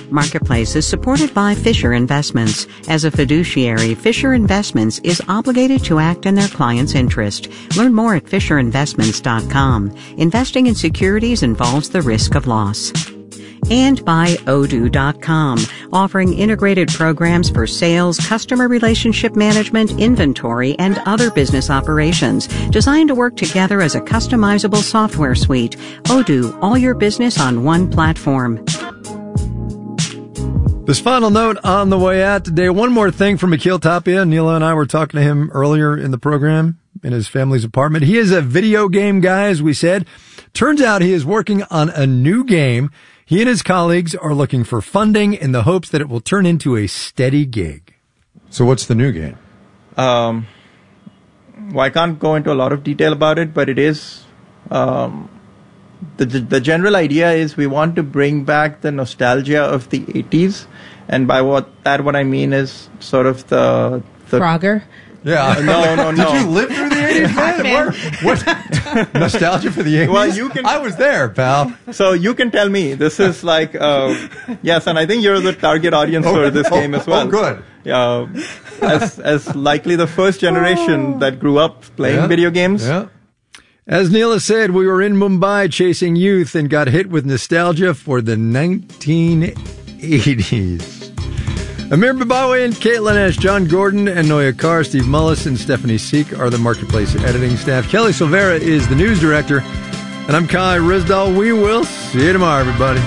Marketplace is supported by Fisher Investments. As a fiduciary, Fisher Investments is obligated to act in their client's interest. Learn more at FisherInvestments.com. Investing in securities involves the risk of loss. And by Odoo.com, offering integrated programs for sales, customer relationship management, inventory, and other business operations, designed to work together as a customizable software suite. Odoo, all your business on one platform. This final note on the way out today. One more thing from Akhil Tapia. Neela and I were talking to him earlier in the program in his family's apartment. He is a video game guy, as we said. Turns out he is working on a new game. He and his colleagues are looking for funding in the hopes that it will turn into a steady gig. So what's the new game? Well, I can't go into a lot of detail about it, but it is... The general idea is we want to bring back the nostalgia of the 80s. And by what I mean is sort of the Frogger? Yeah. No. Did you live through the 80s, man? What? Nostalgia for the 80s? Well, I was there, pal. So you can tell me. This is like, yes, and I think you're the target audience for this game as well. Oh, good. As likely the first generation that grew up playing video games. Yeah. As Neela said, we were in Mumbai chasing youth and got hit with nostalgia for the 1980s. Amir Babawi and Caitlin Ash, John Gordon and Noya Carr, Steve Mullis and Stephanie Seek are the Marketplace editing staff. Kelly Silvera is the news director. And I'm Kai Rizdal. We will see you tomorrow, everybody.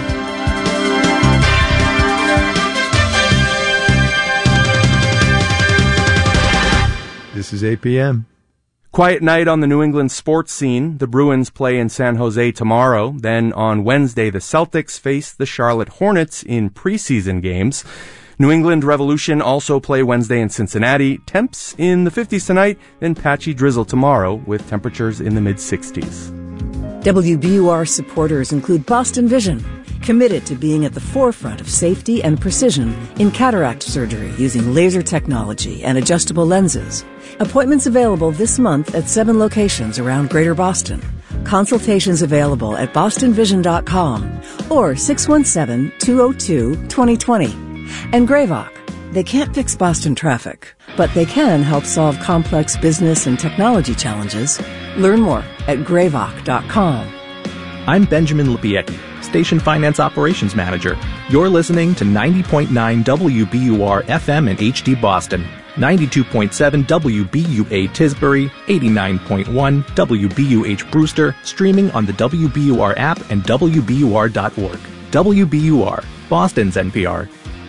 This is 8 p.m. Quiet night on the New England sports scene. The Bruins play in San Jose tomorrow. Then on Wednesday, the Celtics face the Charlotte Hornets in preseason games. New England Revolution also play Wednesday in Cincinnati. Temps in the 50s tonight, then patchy drizzle tomorrow with temperatures in the mid-60s. WBUR supporters include Boston Vision, committed to being at the forefront of safety and precision in cataract surgery using laser technology and adjustable lenses. Appointments available this month at 7 locations around Greater Boston. Consultations available at bostonvision.com or 617-202-2020. And Gravoc. They can't fix Boston traffic, but they can help solve complex business and technology challenges. Learn more at gravoc.com. I'm Benjamin Lipietti, Station Finance Operations Manager. You're listening to 90.9 WBUR FM in HD Boston, 92.7 WBUA Tisbury, 89.1 WBUH Brewster, streaming on the WBUR app and WBUR.org. WBUR, Boston's NPR.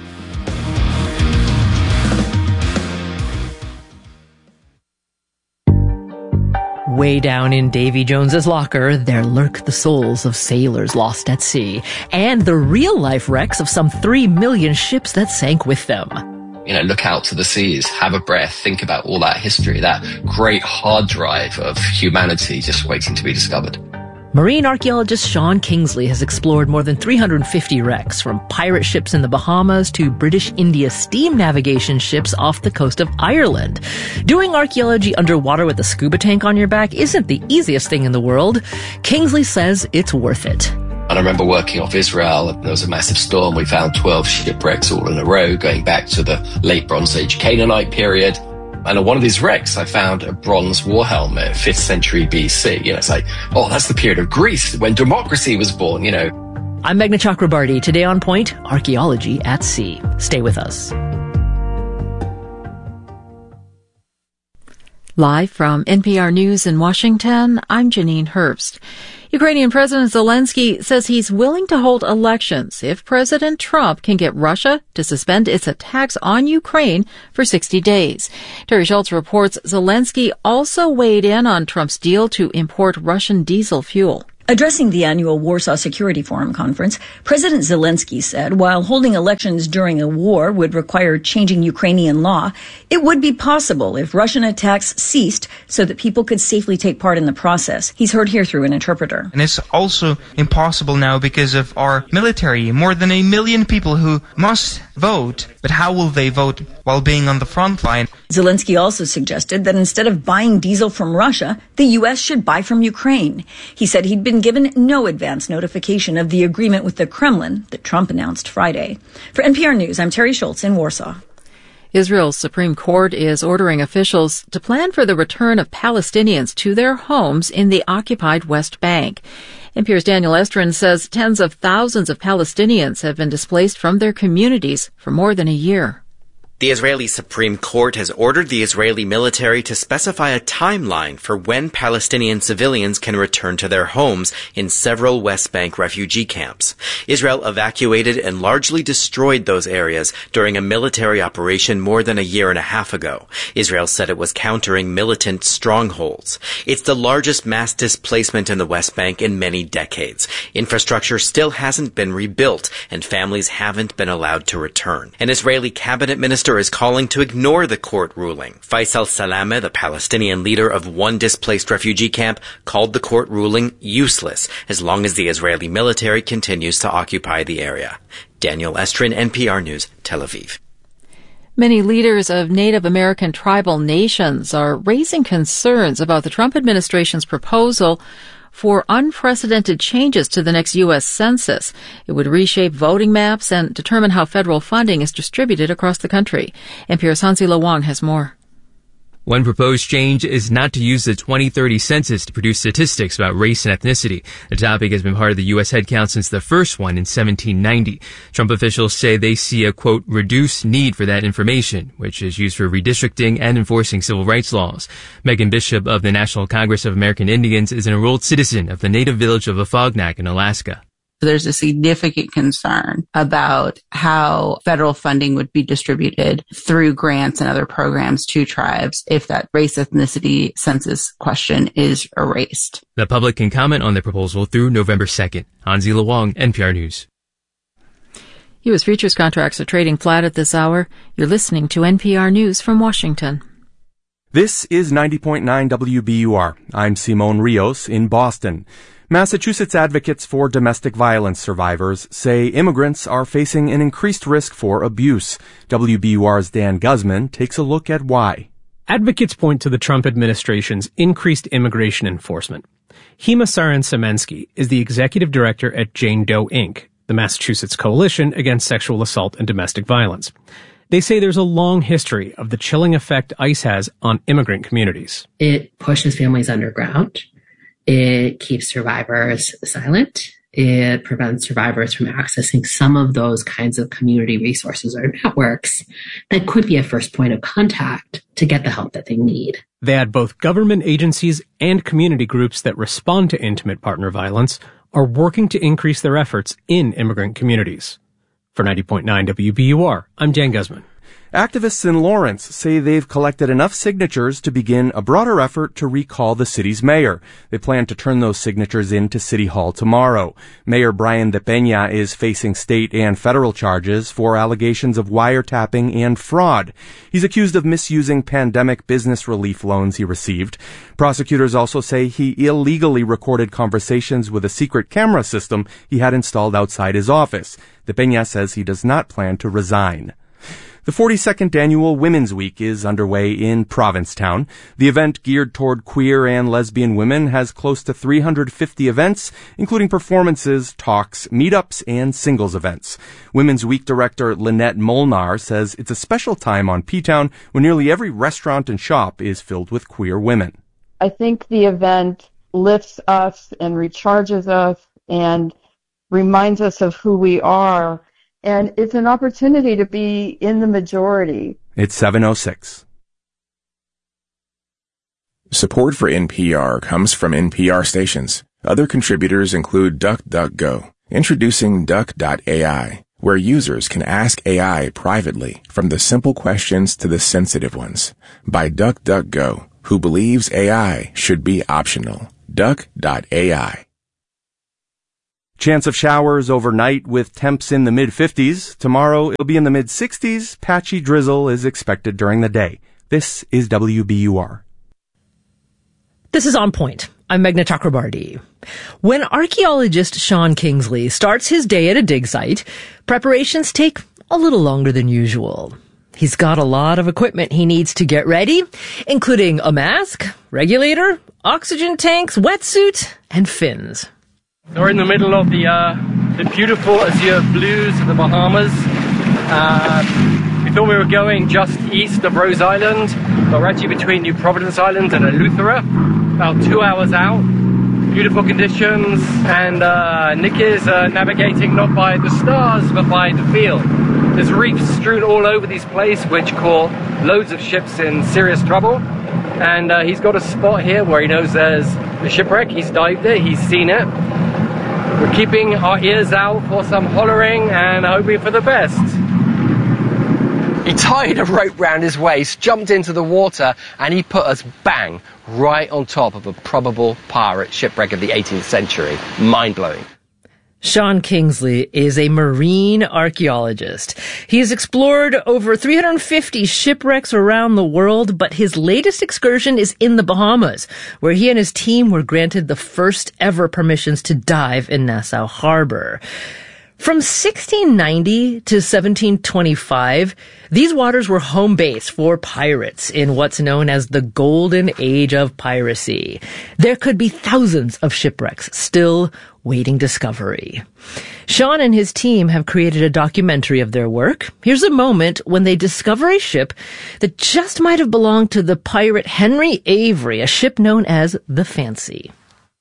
Way down in Davy Jones's locker, there lurk the souls of sailors lost at sea, and the real-life wrecks of some 3 million ships that sank with them. You know, look out to the seas, have a breath, think about all that history, that great hard drive of humanity just waiting to be discovered. Marine archaeologist Sean Kingsley has explored more than 350 wrecks, from pirate ships in the Bahamas to British India steam navigation ships off the coast of Ireland. Doing archaeology underwater with a scuba tank on your back isn't the easiest thing in the world. Kingsley says it's worth it. And I remember working off Israel, there was a massive storm. We found 12 shipwrecks all in a row, going back to the late Bronze Age Canaanite period. And on one of these wrecks, I found a bronze war helmet, 5th century BC. You know, it's like, oh, that's the period of Greece when democracy was born, you know. I'm Meghna Chakrabarty. Today on Point, archaeology at sea. Stay with us. Live from NPR News in Washington, I'm Janine Herbst. Ukrainian President Zelensky says he's willing to hold elections if President Trump can get Russia to suspend its attacks on Ukraine for 60 days. Terry Schultz reports Zelensky also weighed in on Trump's deal to import Russian diesel fuel. Addressing the annual Warsaw Security Forum conference, President Zelensky said while holding elections during a war would require changing Ukrainian law, it would be possible if Russian attacks ceased so that people could safely take part in the process. He's heard here through an interpreter. And it's also impossible now because of our military, more than 1 million people who must vote. But how will they vote while being on the front line? Zelensky also suggested that instead of buying diesel from Russia, the U.S. should buy from Ukraine. He said he'd been been given no advance notification of the agreement with the Kremlin that Trump announced Friday. For NPR News, I'm Terry Schultz in Warsaw. Israel's Supreme Court is ordering officials to plan for the return of Palestinians to their homes in the occupied West Bank. NPR's Daniel Estrin says tens of thousands of Palestinians have been displaced from their communities for more than a year. The Israeli Supreme Court has ordered the Israeli military to specify a timeline for when Palestinian civilians can return to their homes in several West Bank refugee camps. Israel evacuated and largely destroyed those areas during a military operation more than a year and a half ago. Israel said it was countering militant strongholds. It's the largest mass displacement in the West Bank in many decades. Infrastructure still hasn't been rebuilt, and families haven't been allowed to return. An Israeli cabinet minister is calling to ignore the court ruling. Faisal Salameh, the Palestinian leader of one displaced refugee camp, called the court ruling useless as long as the Israeli military continues to occupy the area. Daniel Estrin, NPR News, Tel Aviv. Many leaders of Native American tribal nations are raising concerns about the Trump administration's proposal for unprecedented changes to the next U.S. Census. It would reshape voting maps and determine how federal funding is distributed across the country. NPR's Hansi Lo Wang has more. One proposed change is not to use the 2030 census to produce statistics about race and ethnicity. The topic has been part of the U.S. headcount since the first one in 1790. Trump officials say they see a, quote, reduced need for that information, which is used for redistricting and enforcing civil rights laws. Megan Bishop of the National Congress of American Indians is an enrolled citizen of the native village of Afognak in Alaska. There's a significant concern about how federal funding would be distributed through grants and other programs to tribes if that race ethnicity census question is erased. The public can comment on the proposal through November 2nd. Hansi Lo Wang, NPR News. U.S. futures contracts are trading flat at this hour. You're listening to NPR News from Washington. This is 90.9 WBUR. I'm Simone Rios in Boston. Massachusetts advocates for domestic violence survivors say immigrants are facing an increased risk for abuse. WBUR's Dan Guzman takes a look at why. Advocates point to the Trump administration's increased immigration enforcement. Hema Saran-Semensky is the executive director at Jane Doe, Inc., the Massachusetts Coalition Against Sexual Assault and Domestic Violence. They say there's a long history of the chilling effect ICE has on immigrant communities. It pushes families underground. It keeps survivors silent. It prevents survivors from accessing some of those kinds of community resources or networks that could be a first point of contact to get the help that they need. They add both government agencies and community groups that respond to intimate partner violence are working to increase their efforts in immigrant communities. For 90.9 WBUR, I'm Dan Guzman. Activists in Lawrence say they've collected enough signatures to begin a broader effort to recall the city's mayor. They plan to turn those signatures in to City Hall tomorrow. Mayor Brian DePena is facing state and federal charges for allegations of wiretapping and fraud. He's accused of misusing pandemic business relief loans he received. Prosecutors also say he illegally recorded conversations with a secret camera system he had installed outside his office. DePena says he does not plan to resign. The 42nd Annual Women's Week is underway in Provincetown. The event, geared toward queer and lesbian women, has close to 350 events, including performances, talks, meetups, and singles events. Women's Week director Lynette Molnar says it's a special time on P-Town when nearly every restaurant and shop is filled with queer women. I think the event lifts us and recharges us and reminds us of who we are. And it's an opportunity to be in the majority. It's 7:06. Support for NPR comes from NPR stations. Other contributors include DuckDuckGo, introducing Duck.ai, where users can ask AI privately from the simple questions to the sensitive ones. By DuckDuckGo, who believes AI should be optional. Duck.ai. Chance of showers overnight with temps in the mid-50s. Tomorrow it'll be in the mid-60s. Patchy drizzle is expected during the day. This is WBUR. This is On Point. I'm Meghna Chakrabarti. When archaeologist Sean Kingsley starts his day at a dig site, preparations take a little longer than usual. He's got a lot of equipment he needs to get ready, including a mask, regulator, oxygen tanks, wetsuit, and fins. So we're in the middle of the beautiful azure blues of the Bahamas. We thought we were going just east of Rose Island, but we're actually between New Providence Island and Eleuthera, about 2 hours out. Beautiful conditions, and Nick is navigating not by the stars, but by the field. There's reefs strewn all over this place, which caught loads of ships in serious trouble. And he's got a spot here where he knows there's a shipwreck. He's dived it, he's seen it. We're keeping our ears out for some hollering and hoping for the best. He tied a rope round his waist, jumped into the water, and he put us, bang, right on top of a probable pirate shipwreck of the 18th century. Mind-blowing. Sean Kingsley is a marine archaeologist. He has explored over 350 shipwrecks around the world, but his latest excursion is in the Bahamas, where he and his team were granted the first ever permissions to dive in Nassau Harbor. From 1690 to 1725, these waters were home base for pirates in what's known as the Golden Age of Piracy. There could be thousands of shipwrecks still waiting discovery. Sean and his team have created a documentary of their work. Here's a moment when they discover a ship that just might have belonged to the pirate Henry Avery, a ship known as the Fancy.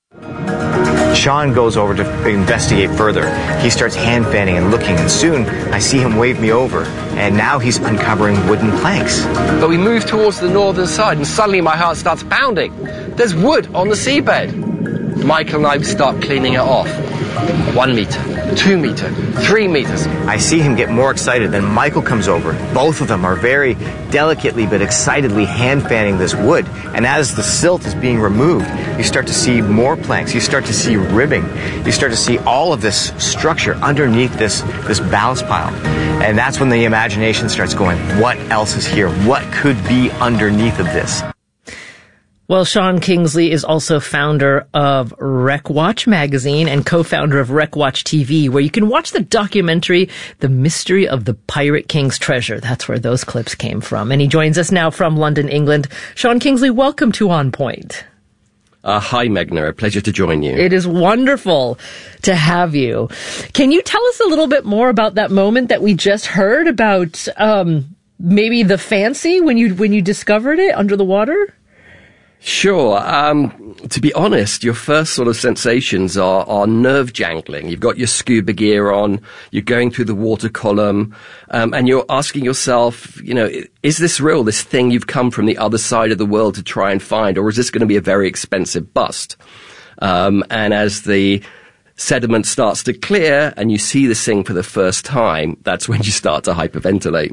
Sean goes over to investigate further. He starts hand fanning and looking, and soon I see him wave me over, and now he's uncovering wooden planks. But we move towards the northern side, and suddenly my heart starts pounding. There's wood on the seabed. Michael and I start cleaning it off. 1 meter, 2 meter, 3 meters. I see him get more excited, then Michael comes over. Both of them are very delicately but excitedly hand fanning this wood. And as the silt is being removed, you start to see more planks. You start to see ribbing. You start to see all of this structure underneath this ballast pile. And that's when the imagination starts going, what else is here? What could be underneath of this? Well, Sean Kingsley is also founder of WreckWatch magazine and co-founder of WreckWatch TV, where you can watch the documentary, The Mystery of the Pirate King's Treasure. That's where those clips came from. And he joins us now from London, England. Sean Kingsley, welcome to On Point. Hi, Meghna. A pleasure to join you. It is wonderful to have you. Can you tell us a little bit more about that moment that we just heard about maybe the Fancy when you discovered it under the water? Sure. To be honest, your first sort of sensations are nerve-jangling. You've got your scuba gear on, you're going through the water column, and you're asking yourself, is this real, this thing you've come from the other side of the world to try and find, or is this going to be a very expensive bust? And as the sediment starts to clear and you see this thing for the first time, that's when you start to hyperventilate.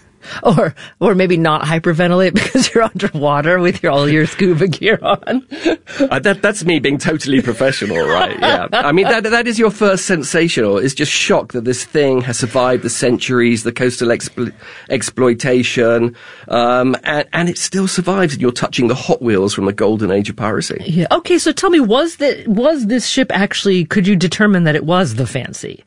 Or maybe not hyperventilate because you're underwater with all your scuba gear on. That's me being totally professional, right? Yeah. I mean, that is your first sensation, or is just shock that this thing has survived the centuries, the coastal exploitation, and it still survives, and you're touching the Hot Wheels from the golden age of piracy. Yeah. Okay, so tell me, was this ship actually, could you determine that it was the Fancy?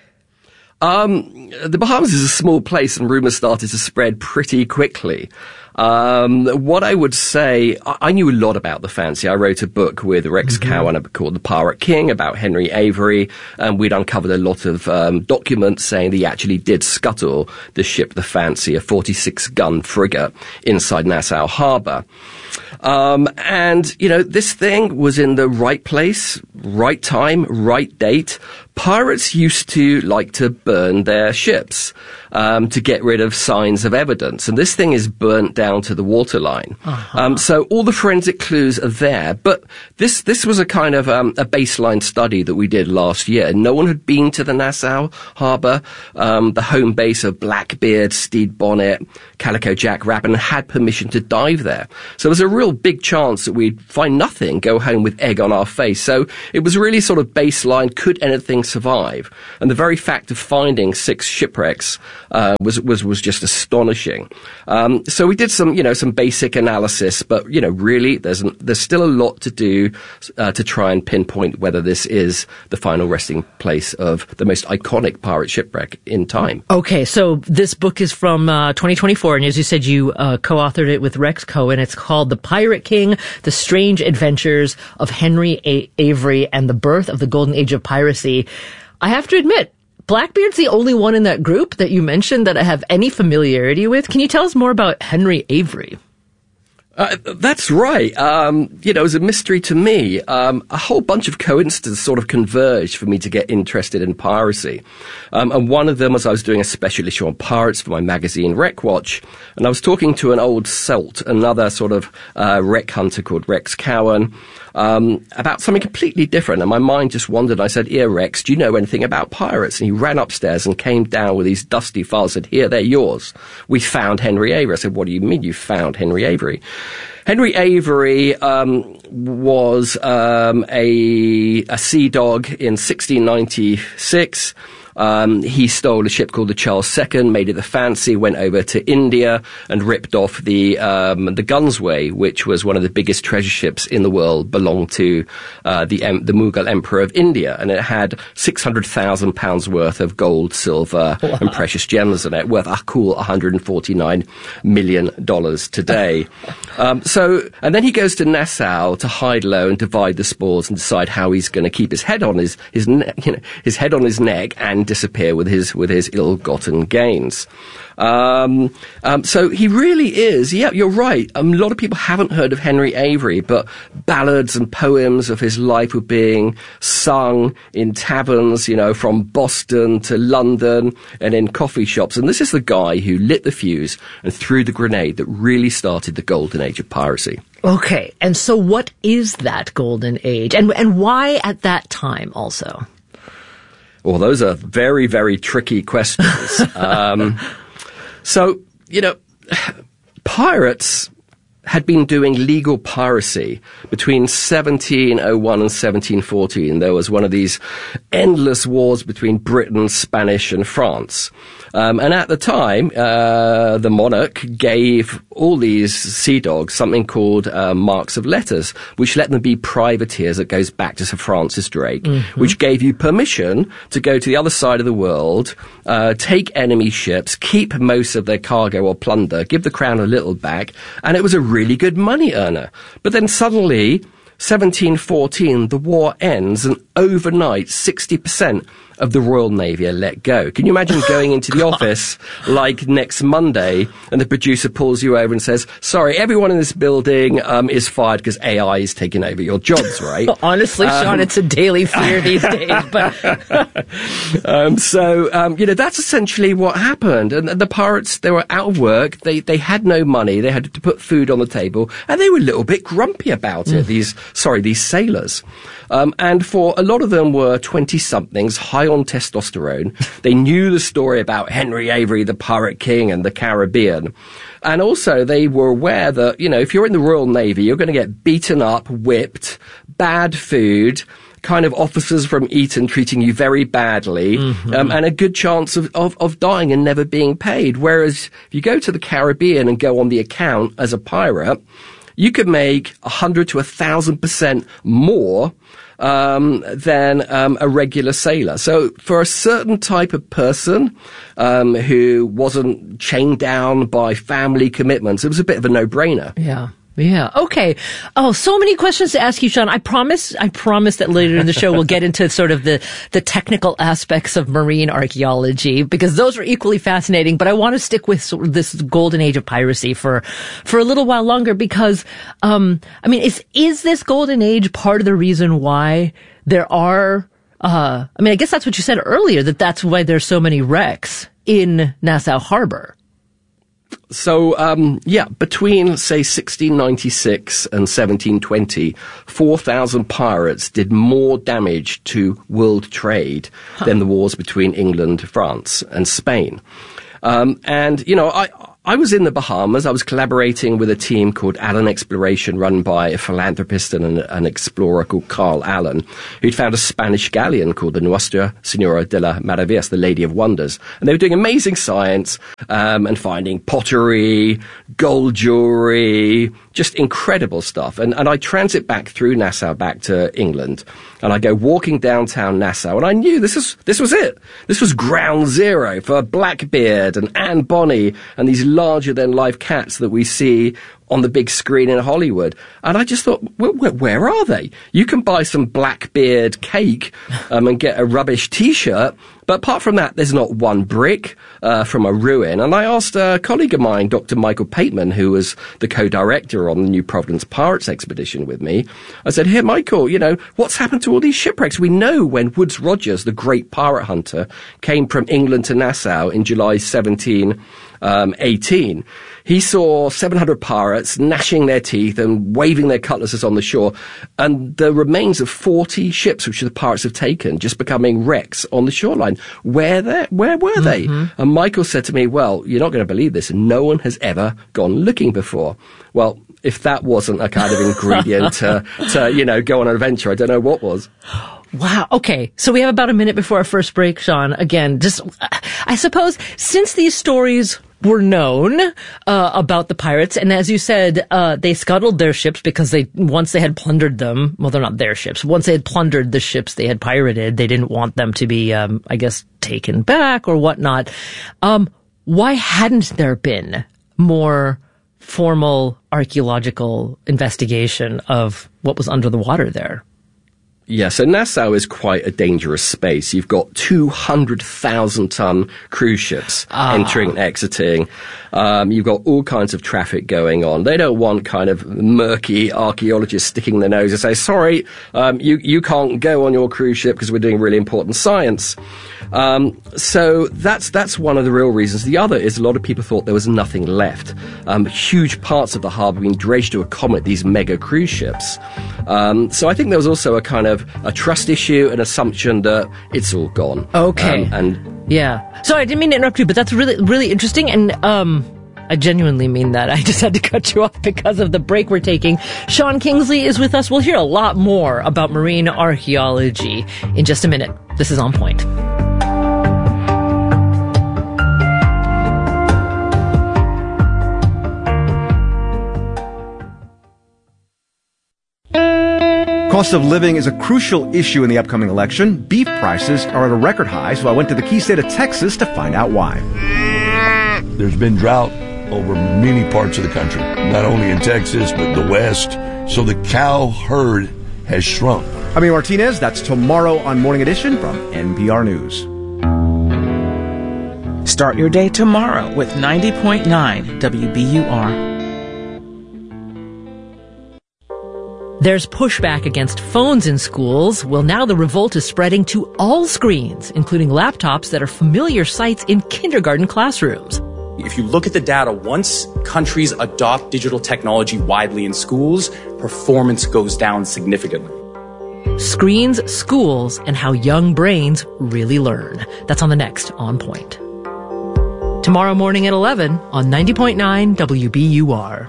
The Bahamas is a small place, and rumors started to spread pretty quickly. What I would say, I knew a lot about the Fancy. I wrote a book with Rex Cowan called The Pirate King about Henry Avery, and we'd uncovered a lot of documents saying that he actually did scuttle the ship the Fancy, a 46-gun frigate inside Nassau Harbor. And this thing was in the right place, right time, right date. Pirates used to like to burn their ships to get rid of signs of evidence, and this thing is burnt down to the waterline. So all the forensic clues are there, but this was a kind of a baseline study that we did last year. No one had been to the Nassau Harbor, the home base of Blackbeard, Stede Bonnet, Calico Jack Rabbit, and had permission to dive there. So there's a real big chance that we'd find nothing, go home with egg on our face. So it was really sort of baseline, could anything survive? And the very fact of finding 6 shipwrecks was just astonishing. So we did some basic analysis, but, really there's still a lot to do to try and pinpoint whether this is the final resting place of the most iconic pirate shipwreck in time. Okay, so this book is from 2024, and as you said, you co-authored it with Rex Cohen. It's called The Pirate King, The Strange Adventures of Henry Avery and the Birth of the Golden Age of Piracy. I have to admit, Blackbeard's the only one in that group that you mentioned that I have any familiarity with. Can you tell us more about Henry Avery? That's right. It was a mystery to me. A whole bunch of coincidences sort of converged for me to get interested in piracy. And one of them was I was doing a special issue on pirates for my magazine Wreck Watch, and I was talking to an old Celt, another sort of wreck hunter called Rex Cowan, about something completely different. And my mind just wandered. I said, "Here, Rex, do you know anything about pirates?" And he ran upstairs and came down with these dusty files, said, "Here, they're yours. We found Henry Avery." I said, "What do you mean you found Henry Avery?" Henry Avery was a sea dog in 1696. He stole a ship called the Charles II, made it the Fancy, went over to India and ripped off the Gunsway, which was one of the biggest treasure ships in the world, belonged to the Mughal Emperor of India, and it had £600,000 worth of gold, silver, and precious gems in it, worth a cool $149 million today. And then he goes to Nassau to hide low and divide the spoils and decide how he's going to keep his head on his head on his neck and disappear with his ill-gotten gains. So he really is. Yeah, you're right. A lot of people haven't heard of Henry Avery, but ballads and poems of his life were being sung in taverns, from Boston to London and in coffee shops. And this is the guy who lit the fuse and threw the grenade that really started the golden age of piracy. Okay, and so what is that golden age, and why at that time also? Well, those are very, very tricky questions. Pirates had been doing legal piracy between 1701 and 1714. There was one of these endless wars between Britain, Spanish, and France. And at the time, the monarch gave all these sea dogs something called marks of letters, which let them be privateers. That goes back to Sir Francis Drake, which gave you permission to go to the other side of the world, take enemy ships, keep most of their cargo or plunder, give the crown a little back, and it was a really good money earner. But then suddenly, 1714, the war ends, and overnight, 60% of the Royal Navy are let go. Can you imagine going into the office like next Monday and the producer pulls you over and says, "Sorry, everyone in this building is fired because AI is taking over your jobs," right? Honestly, Sean, it's a daily fear these days. But that's essentially what happened. And the pirates, they were out of work. They had no money. They had to put food on the table, and they were a little bit grumpy about it. These sailors. And for a lot of them were 20-somethings, high on testosterone. They knew the story about Henry Avery, the Pirate King, and the Caribbean. And also they were aware that, if you're in the Royal Navy, you're going to get beaten up, whipped, bad food, kind of officers from Eton treating you very badly, and a good chance of dying and never being paid. Whereas if you go to the Caribbean and go on the account as a pirate, you could make 100 to 1,000% more than a regular sailor. So for a certain type of person who wasn't chained down by family commitments, it was a bit of a no-brainer. Yeah. Okay. Oh, so many questions to ask you, Sean. I promise that later in the show we'll get into sort of the technical aspects of marine archaeology, because those are equally fascinating. But I want to stick with sort of this golden age of piracy for a little while longer, because, is this golden age part of the reason why there are, I guess that's what you said earlier, that's why there's so many wrecks in Nassau Harbor. So, between, say, 1696 and 1720, 4,000 pirates did more damage to world trade than the wars between England, France, and Spain. I was in the Bahamas. I was collaborating with a team called Allen Exploration, run by a philanthropist and an explorer called Carl Allen, who'd found a Spanish galleon called the Nuestra Senora de la Maravillas, the Lady of Wonders. And they were doing amazing science and finding pottery, gold jewelry, just incredible stuff. And I transit back through Nassau back to England, and I go walking downtown Nassau, and I knew this was it. This was ground zero for Blackbeard and Anne Bonny and these larger-than-life cats that we see on the big screen in Hollywood. And I just thought, where are they? You can buy some Blackbeard cake and get a rubbish T-shirt, but apart from that, there's not one brick from a ruin. And I asked a colleague of mine, Dr. Michael Pateman, who was the co-director on the New Providence Pirates expedition with me. I said, here, Michael, what's happened to all these shipwrecks? We know when Woodes Rogers, the great pirate hunter, came from England to Nassau in July 1718. He saw 700 pirates gnashing their teeth and waving their cutlasses on the shore, and the remains of 40 ships which the pirates have taken just becoming wrecks on the shoreline. Where were they? And Michael said to me, well, you're not going to believe this. No one has ever gone looking before. Well, if that wasn't a kind of ingredient to go on an adventure, I don't know what was. Wow. Okay. So we have about a minute before our first break, Sean. Again, I suppose since these stories were known about the pirates, and as you said, they scuttled their ships because once they had plundered them, well, they're not their ships. Once they had plundered the ships they had pirated, they didn't want them to be, taken back or whatnot. Why hadn't there been more formal archaeological investigation of what was under the water there? Yeah, so Nassau is quite a dangerous space. You've got 200,000-ton cruise ships entering and exiting. You've got all kinds of traffic going on. They don't want kind of murky archaeologists sticking their nose and say, sorry, you can't go on your cruise ship because we're doing really important science. So that's one of the real reasons. The other is a lot of people thought there was nothing left. Huge parts of the harbour being dredged to accommodate these mega cruise ships. So I think there was also a kind of a trust issue, an assumption that it's all gone. Okay. Yeah. So I didn't mean to interrupt you, but that's really, really interesting. And, I genuinely mean that. I just had to cut you off because of the break we're taking. Sean Kingsley is with us. We'll hear a lot more about marine archaeology in just a minute. This is On Point. Cost of living is a crucial issue in the upcoming election. Beef prices are at a record high, so I went to the key state of Texas to find out why. There's been drought over many parts of the country, not only in Texas, but the West. So the cow herd has shrunk. I'm Ian Martinez. That's tomorrow on Morning Edition from NPR News. Start your day tomorrow with 90.9 WBUR. There's pushback against phones in schools. Well, now the revolt is spreading to all screens, including laptops that are familiar sights in kindergarten classrooms. If you look at the data, once countries adopt digital technology widely in schools, performance goes down significantly. Screens, schools, and how young brains really learn. That's on the next On Point. Tomorrow morning at 11 on 90.9 WBUR.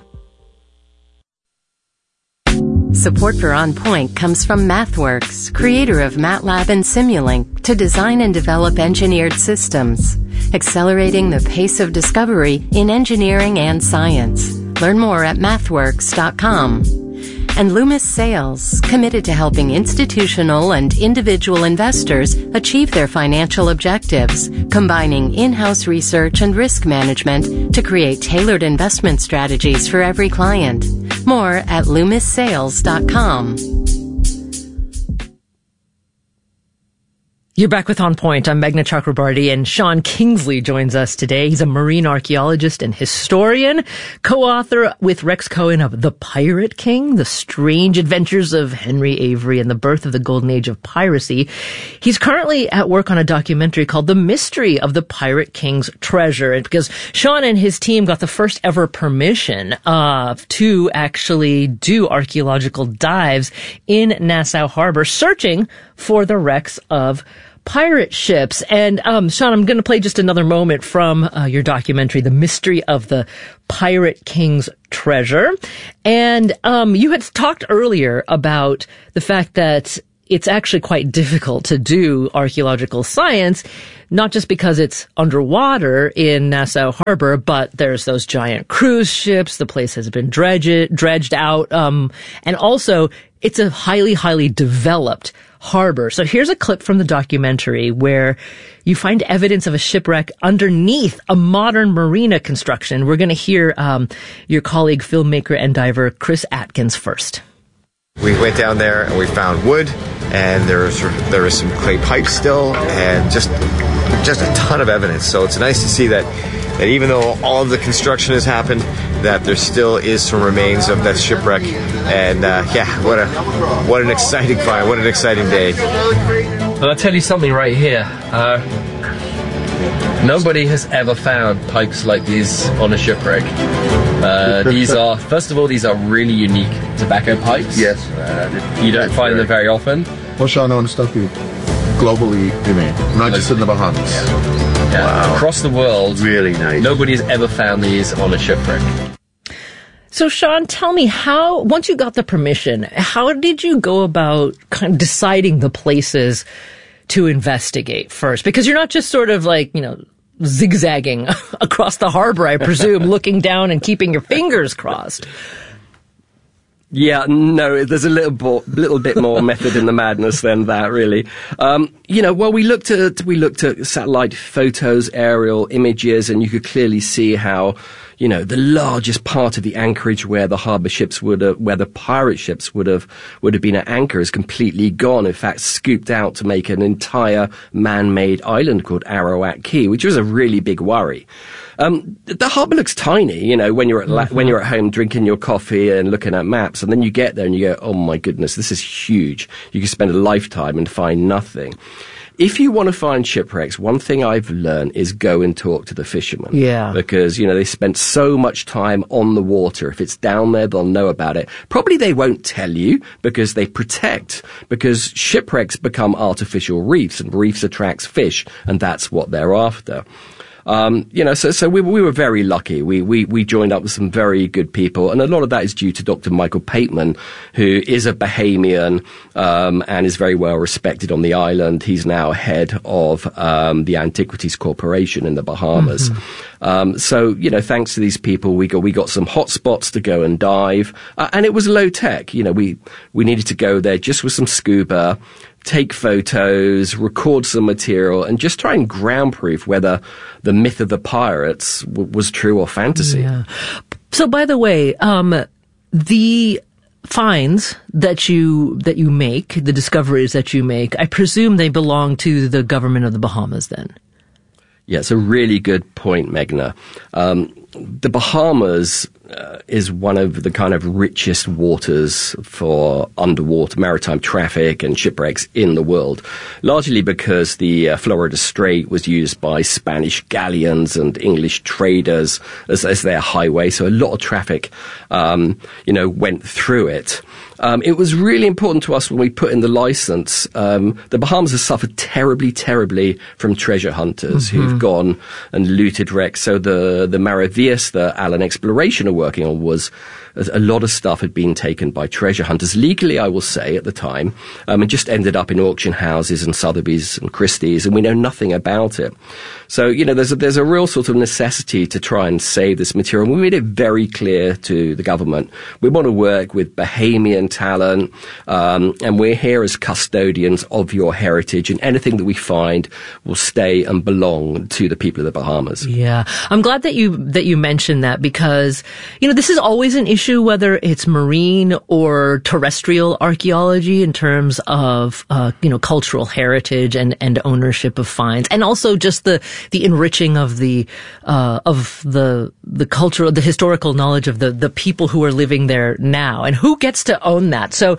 Support for On Point comes from MathWorks, creator of MATLAB and Simulink, to design and develop engineered systems, accelerating the pace of discovery in engineering and science. Learn more at mathworks.com. And Loomis Sales, committed to helping institutional and individual investors achieve their financial objectives, combining in-house research and risk management to create tailored investment strategies for every client. More at LoomisSales.com. You're back with On Point. I'm Meghna Chakrabarty, and Sean Kingsley joins us today. He's a marine archaeologist and historian, co-author with Rex Cohen of The Pirate King, The Strange Adventures of Henry Avery and the Birth of the Golden Age of Piracy. He's currently at work on a documentary called The Mystery of the Pirate King's Treasure. And because Sean and his team got the first ever permission to actually do archaeological dives in Nassau Harbor, searching for the wrecks of pirate ships. And, Sean, I'm going to play just another moment from your documentary, The Mystery of the Pirate King's Treasure. And you had talked earlier about the fact that it's actually quite difficult to do archaeological science, not just because it's underwater in Nassau Harbor, but there's those giant cruise ships. The place has been dredged out. And also it's a highly, highly developed harbor. So here's a clip from the documentary where you find evidence of a shipwreck underneath a modern marina construction. We're going to hear your colleague, filmmaker and diver Chris Atkins first. We went down there and we found wood, and there was some clay pipes still, and just a ton of evidence. So it's nice to see that even though all of the construction has happened, that there still is some remains of that shipwreck. And what an exciting find! What an exciting day! Well, I'll tell you something right here. Nobody has ever found pipes like these on a shipwreck. These are really unique tobacco pipes. Yes. You don't find them very often. Well, Sean, on stuff globally, not just in the Bahamas. Yeah. Wow. Across the world, really nice. Nobody's ever found these on a shipwreck. So, Sean, tell me once you got the permission, how did you go about kind of deciding the places to investigate first? Because you're not just sort of zigzagging across the harbor, I presume, looking down and keeping your fingers crossed. Yeah, no, there's a little bit more method in the madness than that, really. We looked at satellite photos, aerial images, and you could clearly see how, the largest part of the anchorage where the harbor ships where the pirate ships would have been at anchor is completely gone. In fact, scooped out to make an entire man-made island called Arawak Key, which was a really big worry. The harbour looks tiny, when you're at home drinking your coffee and looking at maps, and then you get there and you go, oh my goodness, this is huge. You can spend a lifetime and find nothing. If you want to find shipwrecks, one thing I've learned is go and talk to the fishermen. Yeah. Because, they spent so much time on the water. If it's down there, they'll know about it. Probably they won't tell you because they protect, because shipwrecks become artificial reefs, and reefs attracts fish, and that's what they're after. So we were very lucky. We joined up with some very good people, and a lot of that is due to Dr. Michael Pateman, who is a Bahamian, and is very well respected on the island. He's now head of, the Antiquities Corporation in the Bahamas. Mm-hmm. Thanks to these people, we got some hot spots to go and dive, and it was low tech. We needed to go there just with some scuba, take photos, record some material, and just try and ground-proof whether the myth of the pirates was true or fantasy. Yeah. So, by the way, the finds that you make, the discoveries that you make, I presume they belong to the government of the Bahamas then? Yeah, it's a really good point, Meghna. The Bahamas is one of the kind of richest waters for underwater maritime traffic and shipwrecks in the world, largely because the Florida Strait was used by Spanish galleons and English traders as their highway. So a lot of traffic, went through it. It was really important to us when we put in the license. The Bahamas has suffered terribly, terribly from treasure hunters who've gone and looted wrecks. So the Maravillas that Allen Exploration are working on was a lot of stuff had been taken by treasure hunters, legally, I will say, at the time, and just ended up in auction houses and Sotheby's and Christie's, and we know nothing about it. So, there's a real sort of necessity to try and save this material. We made it very clear to the government. We want to work with Bahamian talent, and we're here as custodians of your heritage, and anything that we find will stay and belong to the people of the Bahamas. Yeah. I'm glad that you mentioned that, because, this is always an issue, whether it's marine or terrestrial archaeology in terms of, cultural heritage and ownership of finds, and also just the enriching of the cultural, the historical knowledge of the people who are living there now, and who gets to own that. So,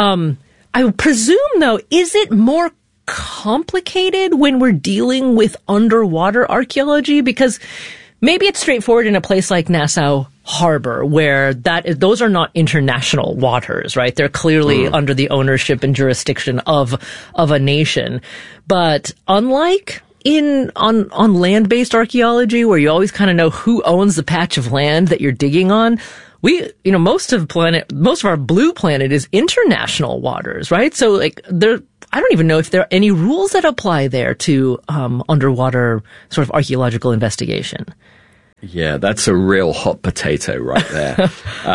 I presume though, is it more complicated when we're dealing with underwater archaeology? Because maybe it's straightforward in a place like Nassau Harbor, where those are not international waters, right? They're clearly under the ownership and jurisdiction of a nation. But unlike on land-based archaeology, where you always kind of know who owns the patch of land that you're digging on, most of our blue planet is international waters, right? So like I don't even know if there are any rules that apply there to underwater sort of archaeological investigation. Yeah, that's a real hot potato right there.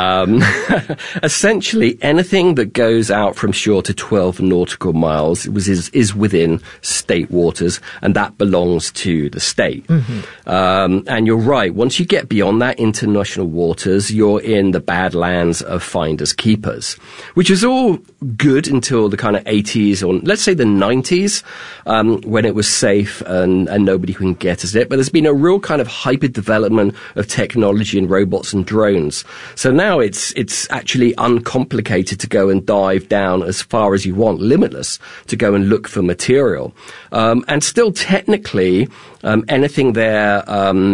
Essentially, anything that goes out from shore to 12 nautical miles is within state waters, and that belongs to the state. And you're right, once you get beyond that international waters, you're in the badlands of finders keepers, which is all good until the kind of 80s, or let's say the 90s, when it was safe and nobody can get at it. But there's been a real kind of hyper development of technology and robots and drones. So now it's actually uncomplicated to go and dive down as far as you want, limitless, to go and look for material. And still technically, anything there,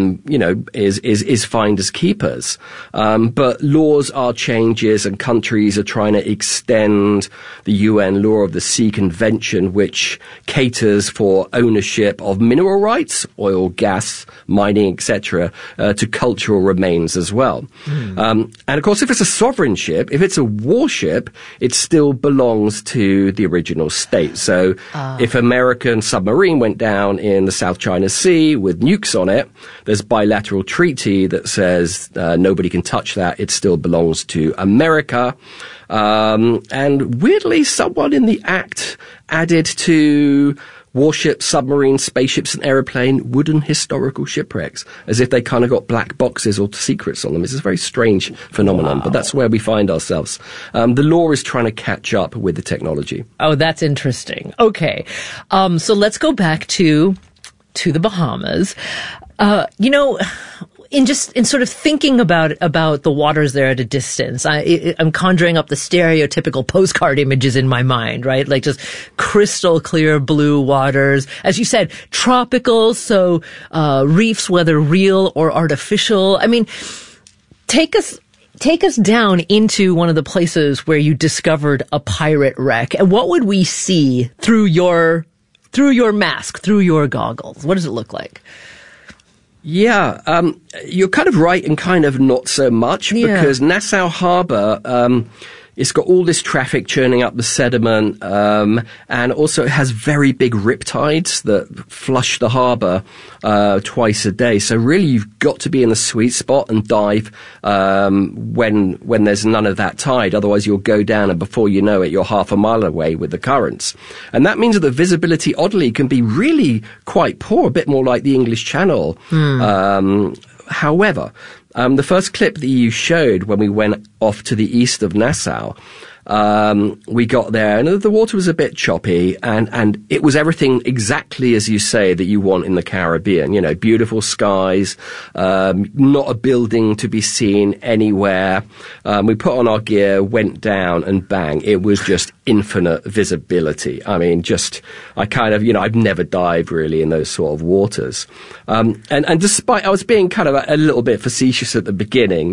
is finders keepers. But laws are changes, and countries are trying to extend the UN Law of the Sea Convention, which caters for ownership of mineral rights, oil, gas, mining, etc., to cultural remains as well. And of course, if it's a sovereign ship, if it's a warship, it still belongs to the original state. So if American submarine went down in the South China Sea with nukes on it, there's bilateral treaty that says nobody can touch that. It still belongs to America. And weirdly, someone in the act added to warships, submarines, spaceships, and aeroplane wooden historical shipwrecks, as if they kind of got black boxes or secrets on them. It's a very strange phenomenon, but that's where we find ourselves. The law is trying to catch up with the technology. Oh, that's interesting. Okay. So let's go back to the Bahamas. In sort of thinking about the waters there at a distance, I'm conjuring up the stereotypical postcard images in my mind, right? Like just crystal clear blue waters. As you said, tropical, so reefs, whether real or artificial. I mean, take us down into one of the places where you discovered a pirate wreck, and what would we see through your mask, through your goggles? What does it look like? Yeah, you're kind of right and kind of not so much, because Nassau Harbor, it's got all this traffic churning up the sediment, and also it has very big riptides that flush the harbor twice a day. So really, you've got to be in the sweet spot and dive when there's none of that tide. Otherwise, you'll go down, and before you know it, you're half a mile away with the currents. And that means that the visibility, oddly, can be really quite poor, a bit more like the English Channel. However, the first clip that you showed when we went off to the east of Nassau, we got there and the water was a bit choppy, and it was everything exactly as you say that you want in the Caribbean. You know, beautiful skies, not a building to be seen anywhere. We put on our gear, went down, and bang, it was just infinite visibility. I mean, I've never dived really in those sort of waters. And despite I was being kind of a little bit facetious at the beginning,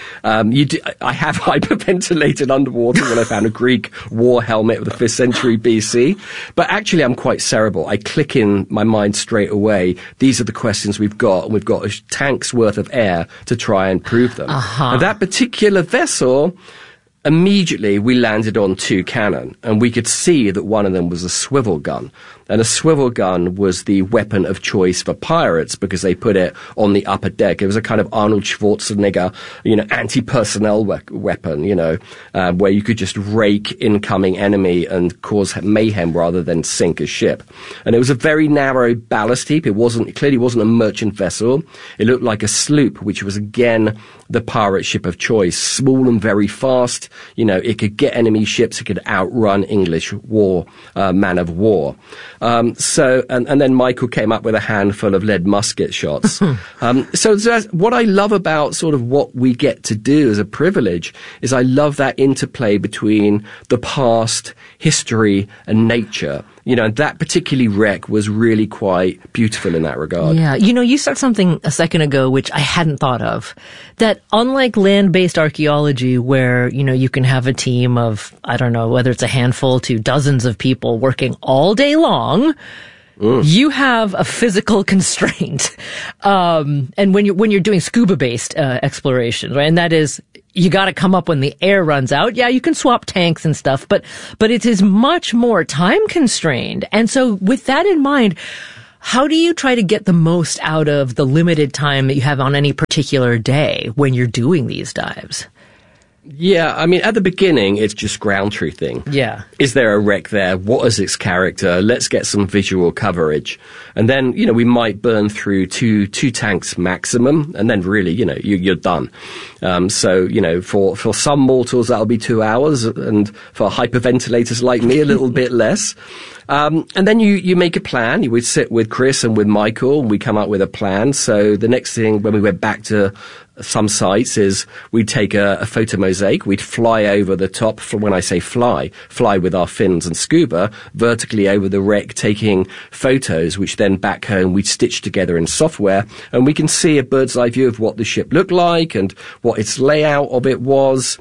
I have hyperventilated underwater when I found a Greek war helmet of the 5th century BC. But actually, I'm quite cerebral. I click in my mind straight away. These are the questions we've got, and we've got a tank's worth of air to try and prove them. And that particular vessel, immediately we landed on 2 cannon, and we could see that one of them was a swivel gun. And a swivel gun was the weapon of choice for pirates because they put it on the upper deck. It was a kind of Arnold Schwarzenegger, anti-personnel weapon, where you could just rake incoming enemy and cause mayhem rather than sink a ship. And it was a very narrow ballast heap. It clearly wasn't a merchant vessel. It looked like a sloop, which was again the pirate ship of choice. Small and very fast. It could get enemy ships. It could outrun English man of war. And then Michael came up with a handful of lead musket shots. So what I love about sort of what we get to do as a privilege is I love that interplay between the past, history, and nature. That particularly wreck was really quite beautiful in that regard. Yeah. You said something a second ago, which I hadn't thought of, that unlike land-based archaeology where, you can have a team of, I don't know, whether it's a handful to dozens of people working all day long, you have a physical constraint. And when you're doing scuba-based exploration, right? And that is, you gotta come up when the air runs out. Yeah, you can swap tanks and stuff, but it is much more time constrained. And so with that in mind, how do you try to get the most out of the limited time that you have on any particular day when you're doing these dives? Yeah, I mean, at the beginning, it's just ground truthing. Yeah. Is there a wreck there? What is its character? Let's get some visual coverage. And then, we might burn through two tanks maximum, and then really, you're done. For some mortals, that'll be 2 hours, and for hyperventilators like me, a little bit less. And then you make a plan. You would sit with Chris and with Michael, and we come up with a plan. So the next thing, when we went back to some sites, is we'd take a photo mosaic. We'd fly over the top. When I say fly with our fins and scuba vertically over the wreck, taking photos, which then back home we'd stitch together in software, and we can see a bird's eye view of what the ship looked like and what its layout of it was.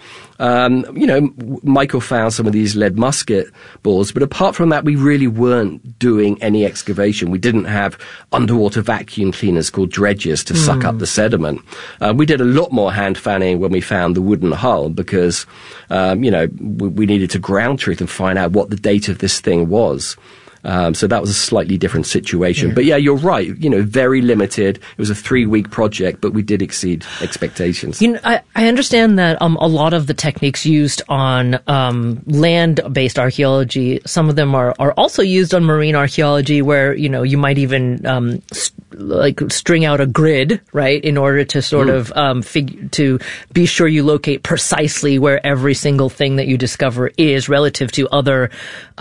Michael found some of these lead musket balls, but apart from that, we really weren't doing any excavation. We didn't have underwater vacuum cleaners called dredges to suck up the sediment. We did a lot more hand fanning when we found the wooden hull because, we needed to ground truth and find out what the date of this thing was. So that was a slightly different situation. Yeah. But yeah, you're right. Very limited. It was a 3-week project, but we did exceed expectations. I understand that a lot of the techniques used on land-based archaeology, some of them are also used on marine archaeology, where you might even string out a grid, right, in order to sort of to be sure you locate precisely where every single thing that you discover is relative to other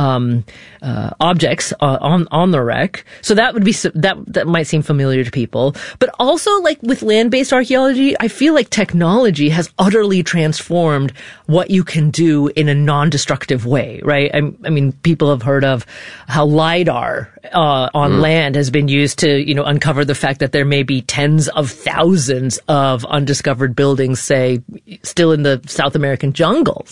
objects on the wreck. So that would be that might seem familiar to people. But also, like with land-based archaeology, I feel like technology has utterly transformed what you can do in a non-destructive way, right? I mean, people have heard of how LiDAR on land has been used to, uncover the fact that there may be tens of thousands of undiscovered buildings, say, still in the South American jungles.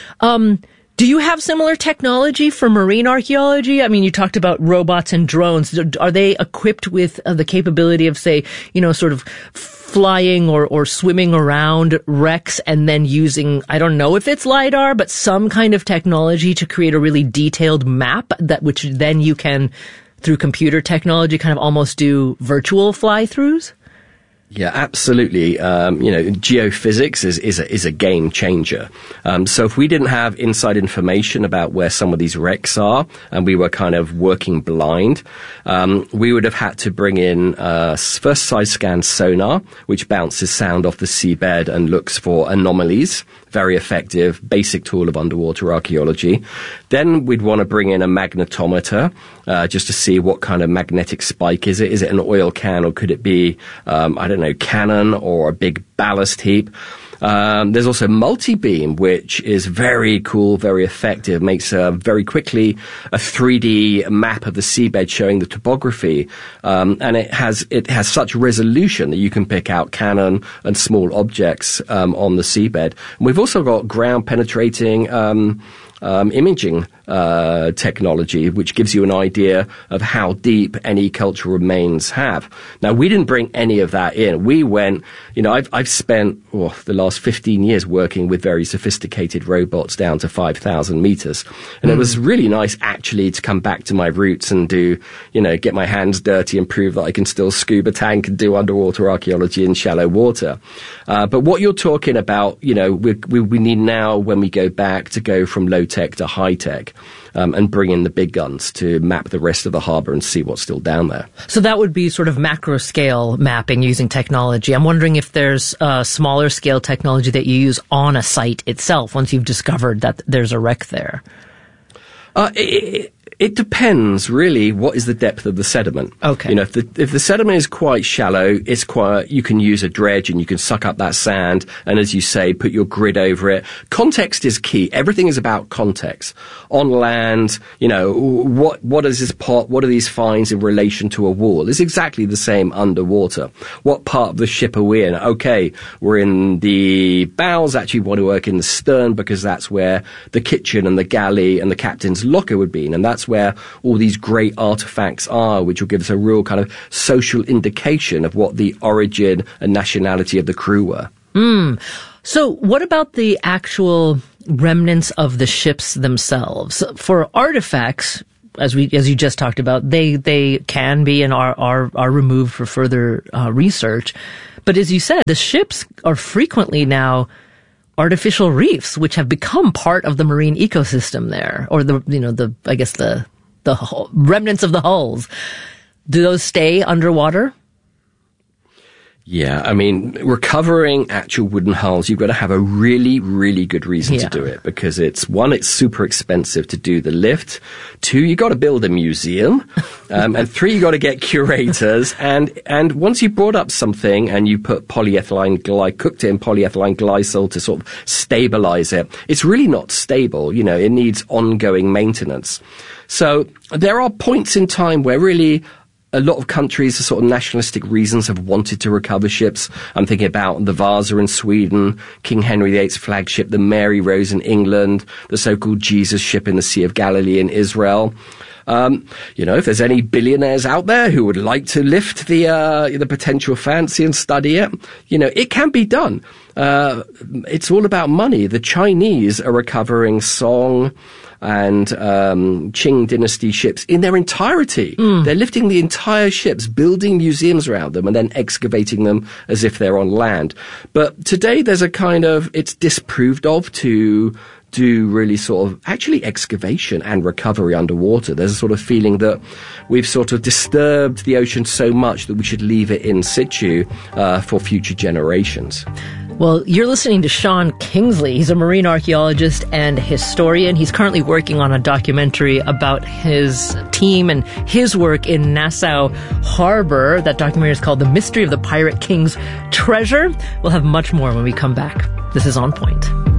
Do you have similar technology for marine archaeology? I mean, you talked about robots and drones. Are they equipped with the capability of, say, sort of flying or swimming around wrecks and then using, I don't know if it's LiDAR, but some kind of technology to create a really detailed map which then you can, through computer technology, kind of almost do virtual fly-throughs? Yeah, absolutely. Geophysics is a game changer. So if we didn't have inside information about where some of these wrecks are, and we were kind of working blind, we would have had to bring in first side scan sonar, which bounces sound off the seabed and looks for anomalies. Very effective, basic tool of underwater archaeology. Then we'd want to bring in a magnetometer, just to see what kind of magnetic spike is it. Is it an oil can, or could it be, cannon or a big ballast heap? There's also multi-beam, which is very cool, very effective, makes very quickly a 3D map of the seabed showing the topography. And it has such resolution that you can pick out cannon and small objects on the seabed. And we've also got ground penetrating imaging technology, which gives you an idea of how deep any cultural remains have. Now, we didn't bring any of that in. We went, I've spent the last 15 years working with very sophisticated robots down to 5,000 meters. And it was really nice actually to come back to my roots and do, get my hands dirty and prove that I can still scuba tank and do underwater archaeology in shallow water. But what you're talking about, we need now, when we go back, to go from low tech to high tech. And bring in the big guns to map the rest of the harbor and see what's still down there. So that would be sort of macro scale mapping using technology. I'm wondering if there's smaller scale technology that you use on a site itself once you've discovered that there's a wreck there. It depends, really, what is the depth of the sediment. Okay. You know, if the sediment is quite shallow, you can use a dredge and you can suck up that sand and, as you say, put your grid over it. Context is key. Everything is about context. On land, you know, what is this pot? What are these fines in relation to a wall? It's exactly the same underwater. What part of the ship are we in? Okay, we're in the bows. Actually, we want to work in the stern because that's where the kitchen and the galley and the captain's locker would be. And that's where all these great artifacts are, which will give us a real kind of social indication of what the origin and nationality of the crew were. So what about the actual remnants of the ships themselves? For artifacts, as you just talked about, they can be and are removed for further research. But as you said, the ships are frequently now artificial reefs, which have become part of the marine ecosystem there, or the remnants of the hulls. Do those stay underwater? Yeah, I mean, recovering actual wooden hulls, you've got to have a really, really good reason to do it, because it's super expensive to do the lift. 2, you got to build a museum. And 3, you got to get curators. And once you've brought up something and you put cooked it in polyethylene glycol to sort of stabilize it, it's really not stable. You know, it needs ongoing maintenance. So there are points in time where really a lot of countries, for sort of nationalistic reasons, have wanted to recover ships. I'm thinking about the Vasa in Sweden, King Henry VIII's flagship, the Mary Rose in England, the so-called Jesus ship in the Sea of Galilee in Israel. You know, if there's any billionaires out there who would like to lift the potential fancy and study it, you know, it can be done. It's all about money. The Chinese are recovering Song and Qing dynasty ships in their entirety. They're lifting the entire ships, building museums around them, and then excavating them as if they're on land. But today there's a kind of, it's disproved of to do really sort of actually excavation and recovery underwater. There's a sort of feeling that we've sort of disturbed the ocean so much that we should leave it in situ for future generations. Well, you're listening to Sean Kingsley. He's a marine archaeologist and historian. He's currently working on a documentary about his team and his work in Nassau Harbor. That documentary is called The Mystery of the Pirate King's Treasure. We'll have much more when we come back. This is On Point.